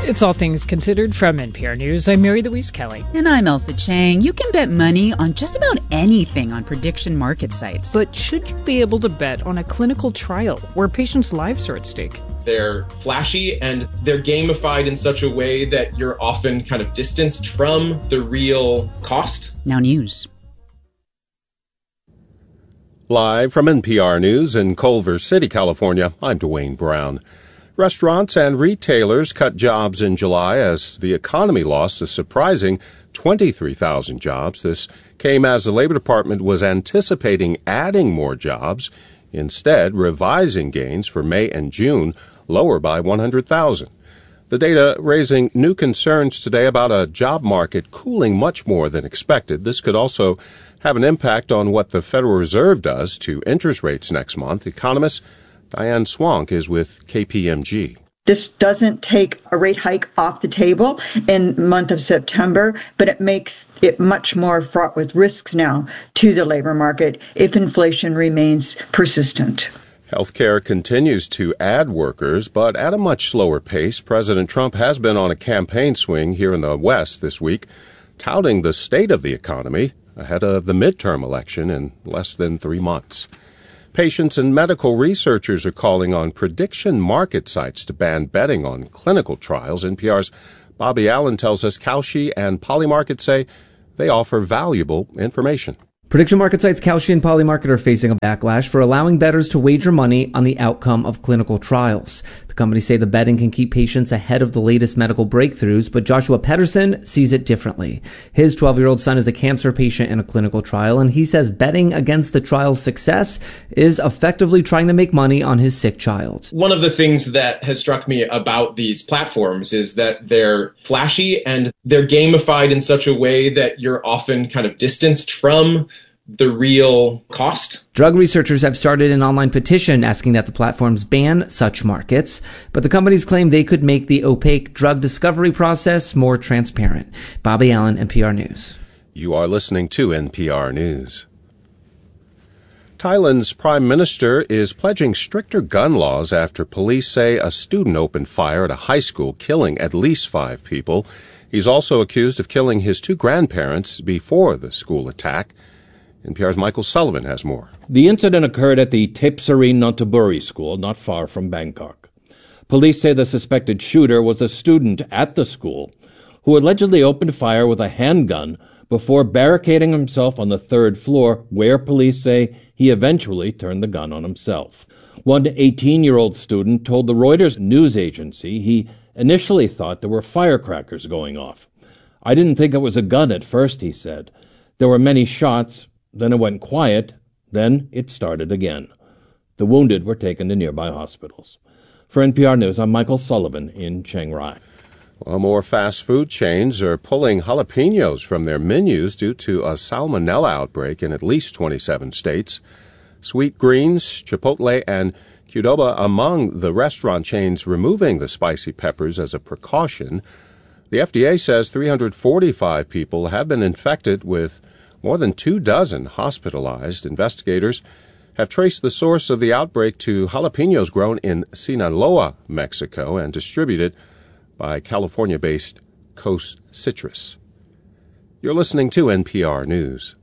It's All Things Considered from NPR News. I'm Mary Louise Kelly. And I'm Elsa Chang. You can bet money on just about anything on prediction market sites. But should you be able to bet on a clinical trial where patients' lives are at stake? They're flashy and they're gamified in such a way that you're often kind of distanced from the real cost. Now news. Live from NPR News in Culver City, California, I'm Dwayne Brown. Restaurants and retailers cut jobs in July as the economy lost a surprising 23,000 jobs. This came as the Labor Department was anticipating adding more jobs, instead revising gains for May and June lower by 100,000. The data raising new concerns today about a job market cooling much more than expected. This could also have an impact on what the Federal Reserve does to interest rates next month. Economist Diane Swonk is with KPMG. This doesn't take a rate hike off the table in the month of September, but it makes it much more fraught with risks now to the labor market if inflation remains persistent. Healthcare continues to add workers, but at a much slower pace. President Trump has been on a campaign swing here in the West this week, touting the state of the economy ahead of the midterm election in less than 3 months. Patients and medical researchers are calling on prediction market sites to ban betting on clinical trials. NPR's Bobby Allen tells us Kalshi and Polymarket say they offer valuable information. Prediction market sites Kalshi and Polymarket are facing a backlash for allowing bettors to wager money on the outcome of clinical trials. The companies say the betting can keep patients ahead of the latest medical breakthroughs, but Joshua Pedersen sees it differently. His 12-year-old son is a cancer patient in a clinical trial, and he says betting against the trial's success is effectively trying to make money on his sick child. One of the things that has struck me about these platforms is that they're flashy and they're gamified in such a way that you're often kind of distanced from the real cost. Drug researchers have started an online petition asking that the platforms ban such markets, but the companies claim they could make the opaque drug discovery process more transparent. Bobby Allen, NPR News. You are listening to NPR News. Thailand's prime minister is pledging stricter gun laws after police say a student opened fire at a high school, killing at least 5 people. He's also accused of killing his 2 grandparents before the school attack. NPR's Michael Sullivan has more. The incident occurred at the Thepsari Nonthaburi school, not far from Bangkok. Police say the suspected shooter was a student at the school who allegedly opened fire with a handgun before barricading himself on the 3rd floor, where police say he eventually turned the gun on himself. One 18-year-old student told the Reuters news agency he initially thought there were firecrackers going off. "I didn't think it was a gun at first," he said. "There were many shots. Then it went quiet. Then it started again." The wounded were taken to nearby hospitals. For NPR News, I'm Michael Sullivan in Chiang Rai. Well, more fast food chains are pulling jalapenos from their menus due to a salmonella outbreak in at least 27 states. Sweet Greens, Chipotle, and Qdoba among the restaurant chains removing the spicy peppers as a precaution. The FDA says 345 people have been infected, with more than 24 hospitalized. Investigators have traced the source of the outbreak to jalapenos grown in Sinaloa, Mexico, and distributed by California-based Coast Citrus. You're listening to NPR News.